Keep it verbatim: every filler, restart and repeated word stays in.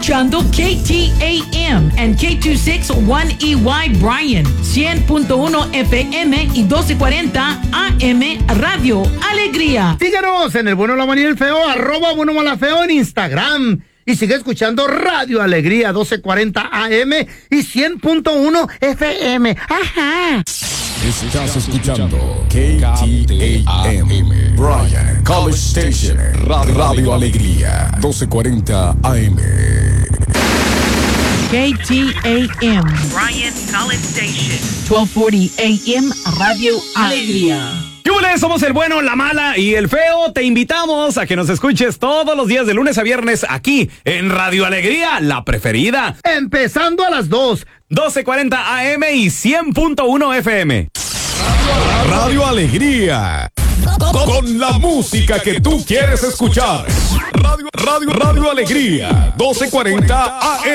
Escuchando K T A M and K dos sesenta y uno E Y Bryan, cien punto uno F M y doce cuarenta A M Radio Alegría. Síganos en el Bueno, la Mala y el Feo, arroba Bueno, Mala, Feo en Instagram. Y sigue escuchando Radio Alegría, doce cuarenta A M y cien punto uno F M. Ajá. Estás escuchando K T A M, Bryan College Station, Radio, Radio Alegría, doce cuarenta A M. K T A M, Bryan College Station, doce cuarenta A M Radio Alegría. ¡Yúbales! Somos el bueno, la mala y el feo. Te invitamos a que nos escuches todos los días de lunes a viernes aquí en Radio Alegría, la preferida. Empezando a las dos. doce cuarenta A M y cien punto uno F M. Radio Alegría. Con la música que tú quieres escuchar. Radio, Radio, Radio Alegría, doce cuarenta A M.